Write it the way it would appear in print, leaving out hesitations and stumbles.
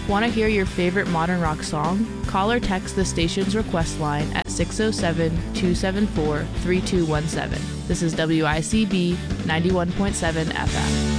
Want to hear your favorite modern rock song? Call or text the station's request line at 607-274-3217. This is WICB 91.7 FM.